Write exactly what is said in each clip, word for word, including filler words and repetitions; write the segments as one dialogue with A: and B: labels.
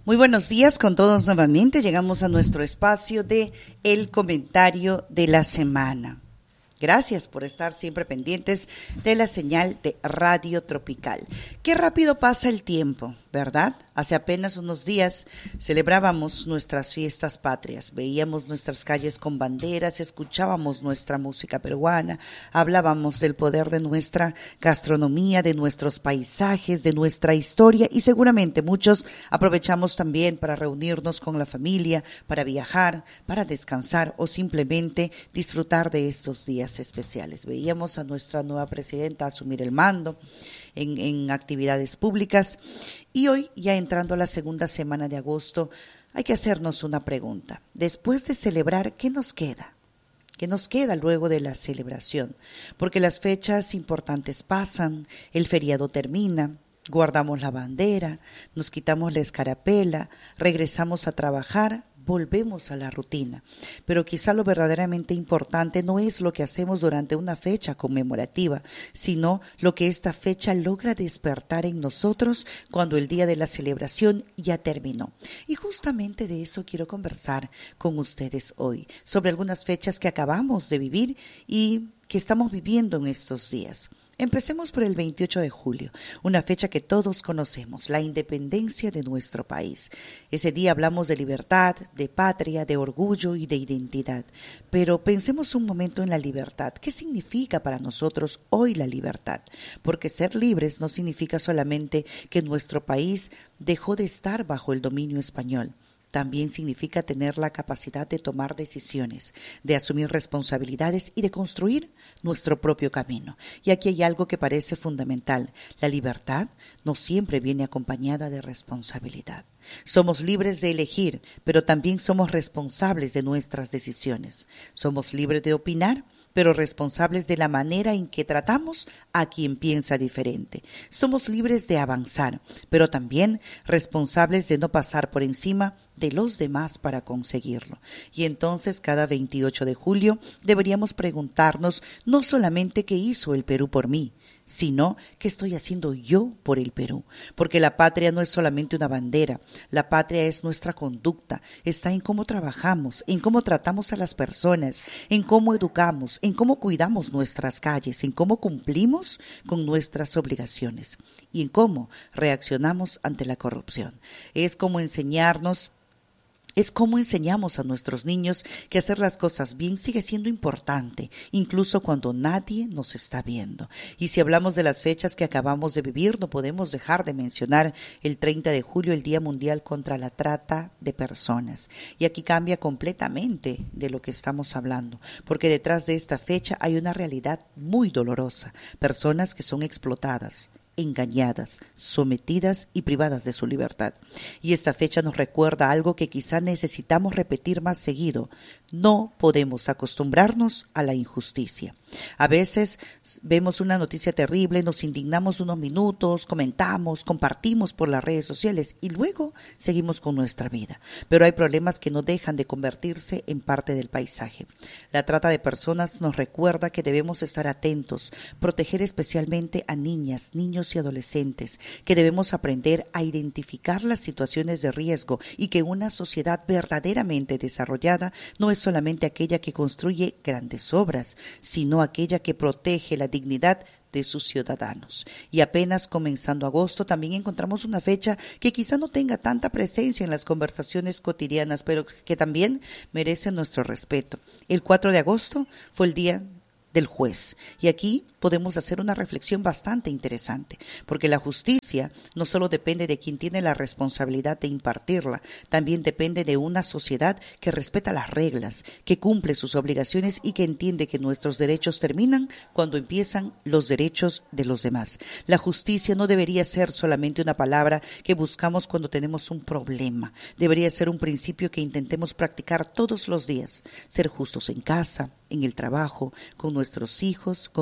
A: Muy buenos días con todos nuevamente. Llegamos a nuestro espacio de El Comentario de la Semana. Gracias por estar siempre pendientes de la señal de Radio Tropical. Qué rápido pasa el tiempo, ¿verdad? Hace apenas unos días celebrábamos nuestras fiestas patrias, veíamos nuestras calles con banderas, escuchábamos nuestra música peruana, hablábamos del poder de nuestra gastronomía, de nuestros paisajes, de nuestra historia y seguramente muchos aprovechamos también para reunirnos con la familia, para viajar, para descansar o simplemente disfrutar de estos días especiales. Veíamos a nuestra nueva presidenta asumir el mando en, en actividades públicas y hoy, ya entrando a la segunda semana de agosto, hay que hacernos una pregunta. Después de celebrar, ¿qué nos queda? ¿Qué nos queda luego de la celebración? Porque las fechas importantes pasan, el feriado termina, guardamos la bandera, nos quitamos la escarapela, regresamos a trabajar, volvemos a la rutina. Pero quizá lo verdaderamente importante no es lo que hacemos durante una fecha conmemorativa, sino lo que esta fecha logra despertar en nosotros cuando el día de la celebración ya terminó. Y justamente de eso quiero conversar con ustedes hoy, sobre algunas fechas que acabamos de vivir y que estamos viviendo en estos días. Empecemos por el veintiocho de julio, una fecha que todos conocemos, la independencia de nuestro país. Ese día hablamos de libertad, de patria, de orgullo y de identidad. Pero pensemos un momento en la libertad. ¿Qué significa para nosotros hoy la libertad? Porque ser libres no significa solamente que nuestro país dejó de estar bajo el dominio español. También significa tener la capacidad de tomar decisiones, de asumir responsabilidades y de construir nuestro propio camino. Y aquí hay algo que parece fundamental. La libertad no siempre viene acompañada de responsabilidad. Somos libres de elegir, pero también somos responsables de nuestras decisiones. Somos libres de opinar, pero responsables de la manera en que tratamos a quien piensa diferente. Somos libres de avanzar, pero también responsables de no pasar por encima de los demás para conseguirlo. Y entonces cada veintiocho de julio deberíamos preguntarnos no solamente qué hizo el Perú por mí, sino qué estoy haciendo yo por el Perú. Porque la patria no es solamente una bandera, la patria es nuestra conducta, está en cómo trabajamos, en cómo tratamos a las personas, en cómo educamos, en cómo cuidamos nuestras calles, en cómo cumplimos con nuestras obligaciones y en cómo reaccionamos ante la corrupción. Es como enseñarnos Es como enseñamos a nuestros niños que hacer las cosas bien sigue siendo importante, incluso cuando nadie nos está viendo. Y si hablamos de las fechas que acabamos de vivir, no podemos dejar de mencionar el treinta de julio, el Día Mundial contra la Trata de Personas. Y aquí cambia completamente de lo que estamos hablando, porque detrás de esta fecha hay una realidad muy dolorosa, personas que son explotadas, engañadas, sometidas y privadas de su libertad. Y esta fecha nos recuerda algo que quizá necesitamos repetir más seguido. No podemos acostumbrarnos a la injusticia. A veces vemos una noticia terrible, nos indignamos unos minutos, comentamos, compartimos por las redes sociales y luego seguimos con nuestra vida. Pero hay problemas que no dejan de convertirse en parte del paisaje. La trata de personas nos recuerda que debemos estar atentos, proteger especialmente a niñas, niños y adolescentes, que debemos aprender a identificar las situaciones de riesgo y que una sociedad verdaderamente desarrollada no es solamente aquella que construye grandes obras, sino aquella que protege la dignidad de sus ciudadanos. Y apenas comenzando agosto también encontramos una fecha que quizá no tenga tanta presencia en las conversaciones cotidianas, pero que también merece nuestro respeto. El cuatro de agosto fue el día del juez. Y aquí podemos hacer una reflexión bastante interesante, porque la justicia no solo depende de quien tiene la responsabilidad de impartirla, también depende de una sociedad que respeta las reglas, que cumple sus obligaciones y que entiende que nuestros derechos terminan cuando empiezan los derechos de los demás. La justicia no debería ser solamente una palabra que buscamos cuando tenemos un problema, debería ser un principio que intentemos practicar todos los días, ser justos en casa, en el trabajo, con nuestros hijos, con nuestros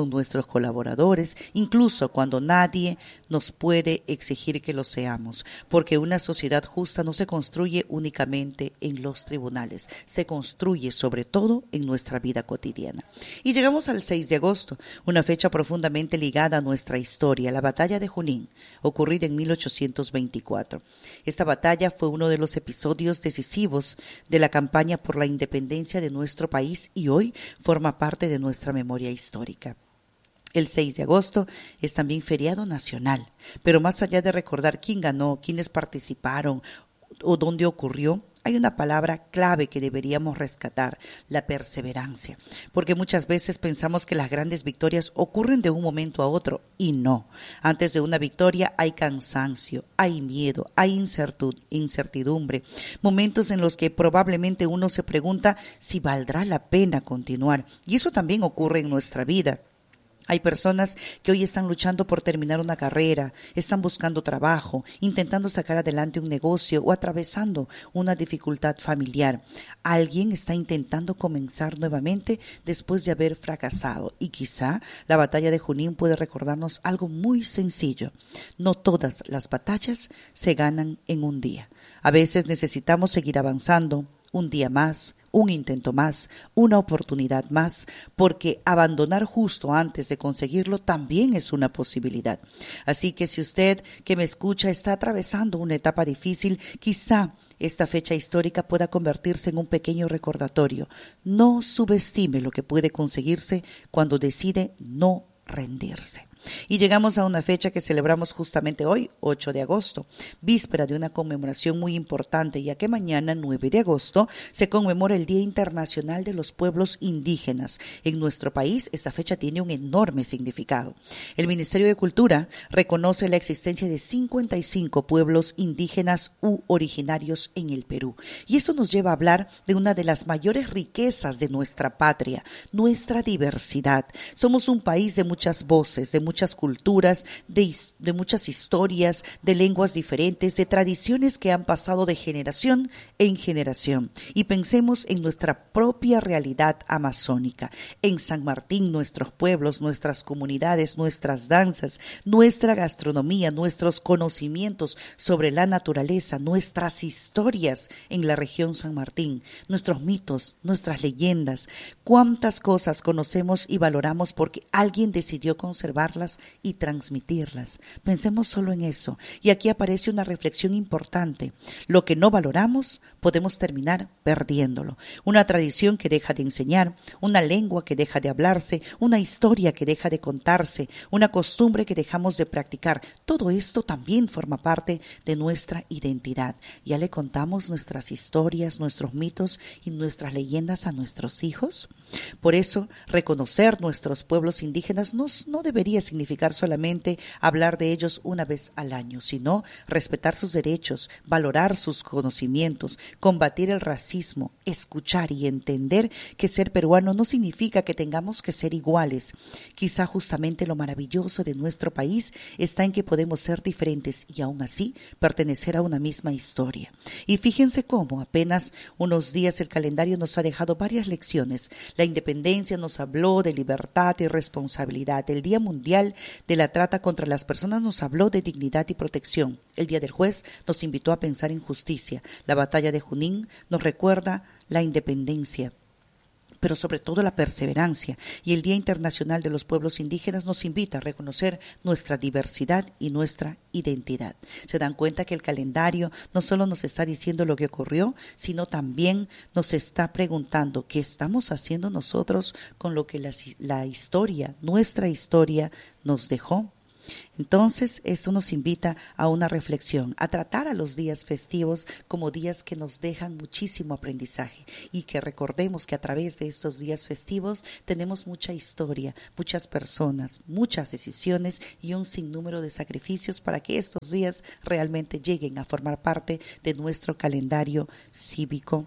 A: colaboradores, incluso cuando nadie nos puede exigir que lo seamos, porque una sociedad justa no se construye únicamente en los tribunales, se construye sobre todo en nuestra vida cotidiana. Y llegamos al seis de agosto, una fecha profundamente ligada a nuestra historia, la batalla de Junín, ocurrida en mil ochocientos veinticuatro. Esta batalla fue uno de los episodios decisivos de la campaña por la independencia de nuestro país y hoy forma parte de nuestra memoria histórica. El seis de agosto es también feriado nacional, pero más allá de recordar quién ganó, quiénes participaron o dónde ocurrió, hay una palabra clave que deberíamos rescatar, la perseverancia, porque muchas veces pensamos que las grandes victorias ocurren de un momento a otro y no. Antes de una victoria hay cansancio, hay miedo, hay incertidumbre, momentos en los que probablemente uno se pregunta si valdrá la pena continuar, y eso también ocurre en nuestra vida. Hay personas que hoy están luchando por terminar una carrera, están buscando trabajo, intentando sacar adelante un negocio o atravesando una dificultad familiar. Alguien está intentando comenzar nuevamente después de haber fracasado y quizá la batalla de Junín puede recordarnos algo muy sencillo. No todas las batallas se ganan en un día. A veces necesitamos seguir avanzando un día más, un intento más, una oportunidad más, porque abandonar justo antes de conseguirlo también es una posibilidad. Así que si usted que me escucha está atravesando una etapa difícil, quizá esta fecha histórica pueda convertirse en un pequeño recordatorio. No subestime lo que puede conseguirse cuando decide no rendirse. Y llegamos a una fecha que celebramos justamente hoy, ocho de agosto, víspera de una conmemoración muy importante, ya que mañana, nueve de agosto, se conmemora el Día Internacional de los Pueblos Indígenas. En nuestro país, esta fecha tiene un enorme significado. El Ministerio de Cultura reconoce la existencia de cincuenta y cinco pueblos indígenas u originarios en el Perú. Y esto nos lleva a hablar de una de las mayores riquezas de nuestra patria, nuestra diversidad. Somos un país de muchas voces, de muchas culturas, de, de muchas historias, de lenguas diferentes, de tradiciones que han pasado de generación en generación. Y pensemos en nuestra propia realidad amazónica. En San Martín, nuestros pueblos, nuestras comunidades, nuestras danzas, nuestra gastronomía, nuestros conocimientos sobre la naturaleza, nuestras historias en la región San Martín, nuestros mitos, nuestras leyendas. Cuántas cosas conocemos y valoramos porque alguien decidió conservarlas y transmitirlas. Pensemos solo en eso. Y aquí aparece una reflexión importante. Lo que no valoramos, podemos terminar perdiéndolo. Una tradición que deja de enseñar, una lengua que deja de hablarse, una historia que deja de contarse, una costumbre que dejamos de practicar. Todo esto también forma parte de nuestra identidad. Ya le contamos nuestras historias, nuestros mitos y nuestras leyendas a nuestros hijos. Por eso, reconocer nuestros pueblos indígenas no, no debería significar solamente hablar de ellos una vez al año, sino respetar sus derechos, valorar sus conocimientos, combatir el racismo, escuchar y entender que ser peruano no significa que tengamos que ser iguales. Quizá justamente lo maravilloso de nuestro país está en que podemos ser diferentes y aún así pertenecer a una misma historia. Y fíjense cómo apenas unos días el calendario nos ha dejado varias lecciones. La independencia nos habló de libertad y responsabilidad. El Día Mundial de la Trata contra las Personas nos habló de dignidad y protección. El Día del Juez nos invitó a pensar en justicia. La batalla de Junín nos recuerda la independencia, pero sobre todo la perseverancia. Y el Día Internacional de los Pueblos Indígenas nos invita a reconocer nuestra diversidad y nuestra identidad. Se dan cuenta que el calendario no solo nos está diciendo lo que ocurrió, sino también nos está preguntando qué estamos haciendo nosotros con lo que la, la historia, nuestra historia, nos dejó. Entonces, esto nos invita a una reflexión, a tratar a los días festivos como días que nos dejan muchísimo aprendizaje y que recordemos que a través de estos días festivos tenemos mucha historia, muchas personas, muchas decisiones y un sinnúmero de sacrificios para que estos días realmente lleguen a formar parte de nuestro calendario cívico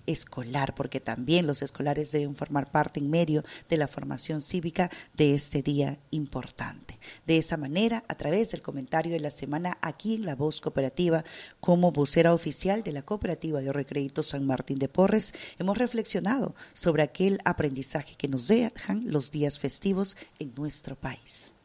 A: escolar, porque también los escolares deben formar parte en medio de la formación cívica de este día importante. De esa manera, a través del comentario de la semana aquí en La Voz Cooperativa, como vocera oficial de la Cooperativa de Ahorro y Crédito San Martín de Porres, hemos reflexionado sobre aquel aprendizaje que nos dejan los días festivos en nuestro país.